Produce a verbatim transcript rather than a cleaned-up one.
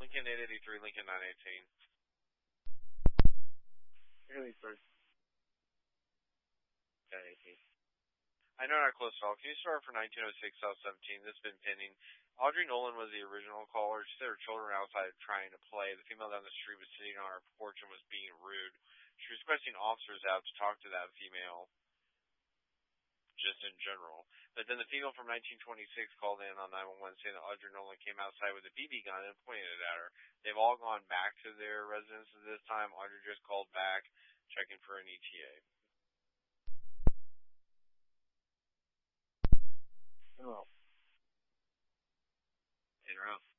Lincoln eight eighty-three, Lincoln nine eighteen. Really first. nine eighteen. I know not close at all. Can you start for nineteen oh six South seventeen? This has been pending. Audrey Nolan was the original caller. She said her children were outside trying to play. The female down the street was sitting on her porch and was being rude. She was requesting officers out to talk to that female, just in general. But then the female from nineteen twenty-six called in on nine one one saying that Audrey Nolan came outside with a B B gun and pointed it at her. They've all gone back to their residences this time. Audrey just called back, checking for an E T A. In a row. In a row.